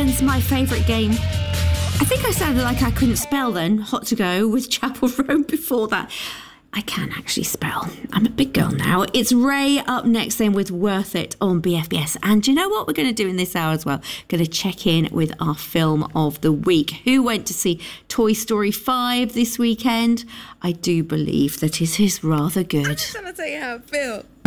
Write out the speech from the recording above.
weekends, my favourite game. I think I sounded like I couldn't spell then. Hot to Go with Chapel Roan before that. I can actually spell. I'm a big girl now. It's Ray up next then with Worth It on BFBS. And do you know what we're going to do in this hour as well? Going to check in with our film of the week. Who went to see Toy Story 5 this weekend? I do believe that it is rather good. I'm just trying to tell you how I feel.